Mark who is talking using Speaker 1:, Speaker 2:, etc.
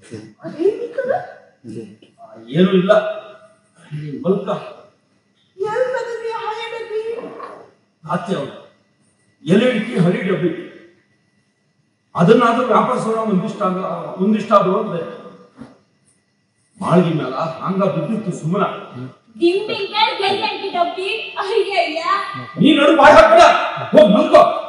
Speaker 1: ಏನು ಇಲ್ಲ ಬಲ್ಕ ಆಚೆ ಅವರು ಎಲೆ ಇಡ್ಕಿ ಹಳಿ ಡಬ್ಬಿ ಅದನ್ನಾದ್ರೂ ವ್ಯಾಪಾರ ಒಂದಿಷ್ಟಾದ್ರು ಅಂದ್ರೆ ಮಾಳಿಗೆ ಮೇಲ ಹಂಗ ಬಿದ್ದಿತ್ತು ಸುಮ್ಮನ ನೀ ನಡು ಬಾಯ್ ಹಾಕ್ಬೇಡ ಹೋಗ್ ಮಲ್ಕೋ